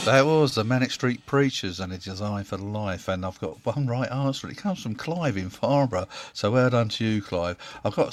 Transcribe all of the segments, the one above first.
That was the Manic Street Preachers and a Design for Life, and I've got one right answer. It comes from Clive in Farnborough, so well done to you, Clive. I've got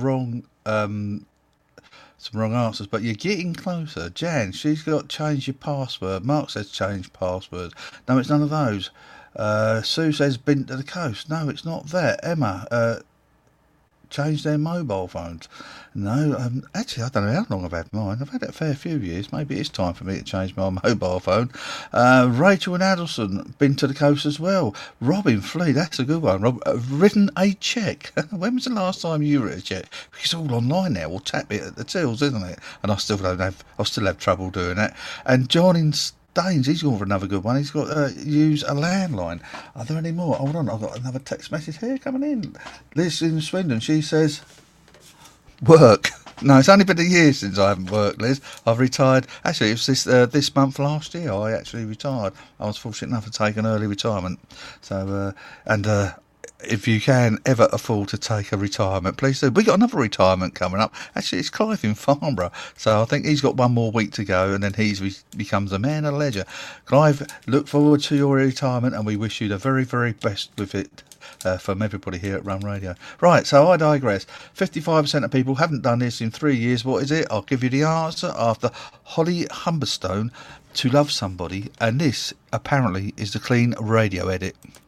some wrong answers, but you're getting closer. Jan, she's got change your password. Mark says change password. No, it's none of those. Sue says been to the coast. No, it's not that. Emma, change their mobile phones. No, actually, I don't know how long I've had mine. I've had it a fair few years. Maybe it's time for me to change my mobile phone. Rachel and Adelson, been to the coast as well. Robin Flea, that's a good one. Written a cheque. When was the last time you wrote a cheque? It's all online now. We'll tap it at the tills, isn't it? And I still have trouble doing that. And John in Danes, he's gone for another good one. He's got use a landline. Are there any more? Hold on, I've got another text message here coming in. Liz in Swindon, she says, work. No, it's only been a year since I haven't worked, Liz. I've retired. Actually, it was this month last year I actually retired. I was fortunate enough to take an early retirement. So, if you can ever afford to take a retirement, please do. We got another retirement coming up. Actually, it's Clive in Farnborough, so I think he's got one more week to go, and then becomes a man of leisure. Clive, look forward to your retirement, and we wish you the very, very best with it. From everybody here at Run Radio. Right, so I digress. 55% of people haven't done this in 3 years. What is it? I'll give you the answer after Holly Humberstone, To Love Somebody, and this apparently is the clean radio edit.